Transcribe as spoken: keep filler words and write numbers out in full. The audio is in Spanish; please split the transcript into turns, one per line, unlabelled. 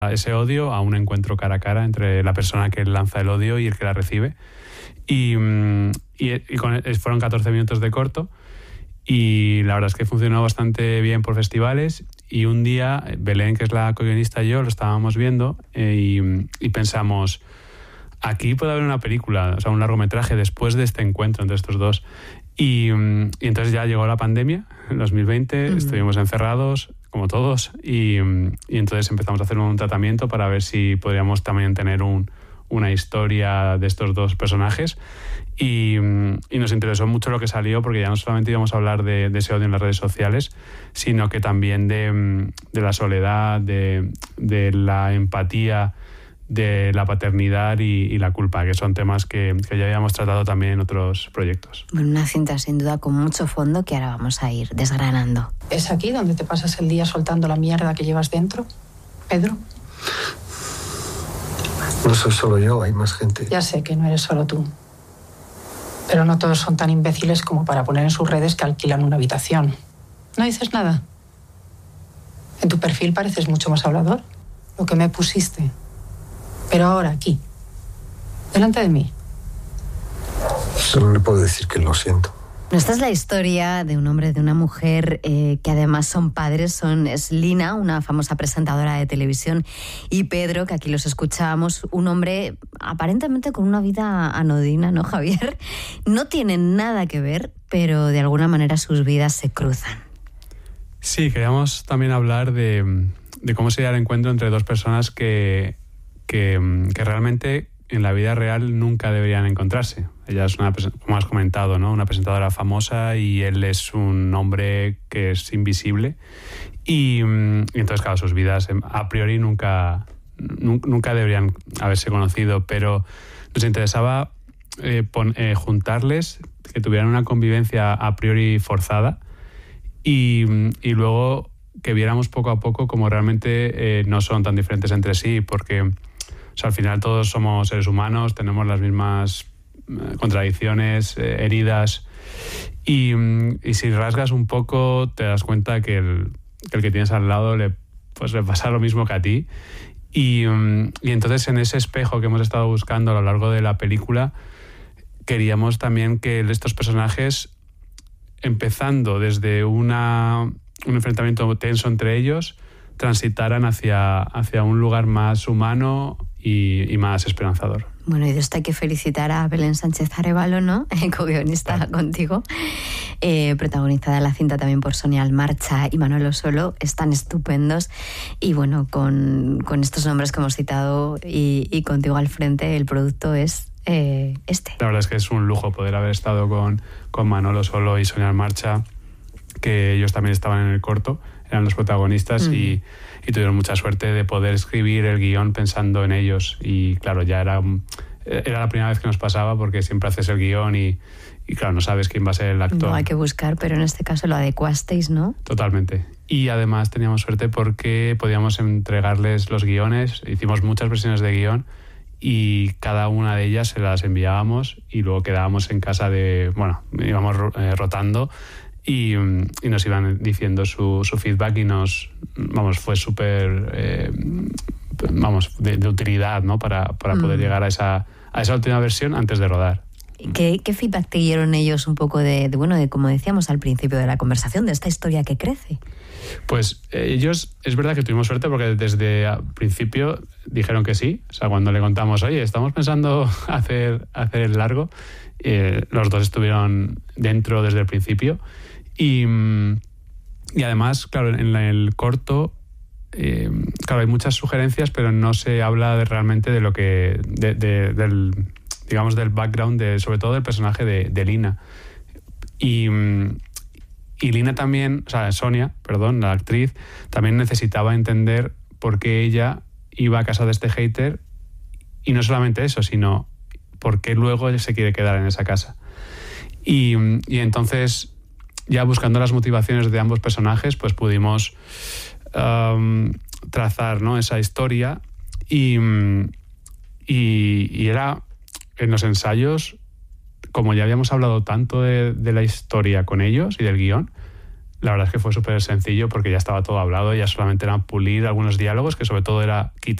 ese odio a un encuentro cara a cara entre la persona que lanza el odio y el que la recibe. Y, y, y con, fueron catorce minutos de corto y la verdad es que funcionó bastante bien por festivales. Y un día Belén, que es la co-guionista, y yo lo estábamos viendo eh, y, y pensamos, aquí puede haber una película, o sea, un largometraje después de este encuentro entre estos dos. Y, y entonces ya llegó la pandemia, en dos mil veinte, uh-huh. Estuvimos encerrados, como todos, y, y entonces empezamos a hacer un tratamiento para ver si podríamos también tener un, una historia de estos dos personajes. Y, y nos interesó mucho lo que salió, porque ya no solamente íbamos a hablar de, de ese odio en las redes sociales, sino que también de, de la soledad, de, de la empatía, de la paternidad y, y la culpa, que son temas que, que ya habíamos tratado también en otros proyectos.
Bueno, una cinta sin duda con mucho fondo que ahora vamos a ir desgranando.
¿Es aquí donde te pasas el día soltando la mierda que llevas dentro, Pedro?
No soy solo yo, hay más gente.
Ya sé que no eres solo tú. Pero no todos son tan imbéciles como para poner en sus redes que alquilan una habitación. ¿No dices nada? En tu perfil pareces mucho más hablador. Lo que me pusiste. Pero ahora, aquí, delante de mí.
Solo le puedo decir que lo siento.
Esta es la historia de un hombre y de una mujer eh, que además son padres. Son, es Lina, una famosa presentadora de televisión, y Pedro, que aquí los escuchábamos, un hombre aparentemente con una vida anodina, ¿no, Javier? No tienen nada que ver, pero de alguna manera sus vidas se cruzan.
Sí, queríamos también hablar de, de cómo sería el encuentro entre dos personas que... Que, que realmente en la vida real nunca deberían encontrarse. Ella es una, como has comentado, ¿no? Una presentadora famosa y él es un hombre que es invisible. Y, y entonces, claro, sus vidas a priori nunca, nunca deberían haberse conocido, pero nos interesaba eh, pon, eh, juntarles, que tuvieran una convivencia a priori forzada y, y luego que viéramos poco a poco cómo realmente eh, no son tan diferentes entre sí, porque... O sea, al final todos somos seres humanos, tenemos las mismas eh, contradicciones, eh, heridas, y, y si rasgas un poco te das cuenta que el que, el que tienes al lado le, pues, le pasa lo mismo que a ti. Y, y entonces en ese espejo que hemos estado buscando a lo largo de la película, queríamos también que estos personajes, empezando desde una, un enfrentamiento tenso entre ellos, transitaran hacia, hacia un lugar más humano y, y más esperanzador.
Bueno, y de esto hay que felicitar a Belén Sánchez Arévalo, ¿no? Co-guionista claro. contigo, eh, protagonizada de la cinta también por Sonia Almarcha y Manolo Solo. Están estupendos y bueno, con, con estos nombres que hemos citado y, y contigo al frente, el producto es eh, este.
La verdad es que es un lujo poder haber estado con, con Manolo Solo y Sonia Almarcha, que ellos también estaban en el corto, eran los protagonistas mm. y, y tuvieron mucha suerte de poder escribir el guión pensando en ellos. Y claro, ya era, era la primera vez que nos pasaba, porque siempre haces el guión y, y claro, no sabes quién va a ser el actor.
No, hay que buscar, pero en este caso lo adecuasteis, ¿no?
Totalmente. Y además teníamos suerte porque podíamos entregarles los guiones, hicimos muchas versiones de guión y cada una de ellas se las enviábamos y luego quedábamos en casa de, bueno, íbamos eh, rotando. Y, y nos iban diciendo su, su feedback y nos, vamos, fue súper, eh, vamos, de, de utilidad, ¿no? Para, para poder mm. llegar a esa, a esa última versión antes de rodar.
¿Qué, qué feedback te dieron ellos un poco de, de, bueno, de como decíamos al principio de la conversación, de esta historia que crece?
Pues eh, ellos, es verdad que tuvimos suerte porque desde el principio dijeron que sí. O sea, cuando le contamos, oye, estamos pensando hacer, hacer el largo, eh, los dos estuvieron dentro desde el principio. Y, y además, claro, en el corto, eh, claro, hay muchas sugerencias, pero no se habla de, realmente de lo que, de, de, del, digamos, del background, de, sobre todo del personaje de, de Lina. Y, y Lina también, o sea, Sonia, perdón, la actriz, también necesitaba entender por qué ella iba a casa de este hater, y no solamente eso, sino por qué luego él se quiere quedar en esa casa. Y, y entonces, ya buscando las motivaciones de ambos personajes, pues pudimos um, trazar, ¿no?, esa historia y, y, y era en los ensayos, como ya habíamos hablado tanto de, de la historia con ellos y del guión, La verdad es que fue súper sencillo porque ya estaba todo hablado, ya solamente era pulir algunos diálogos, que sobre todo era quitar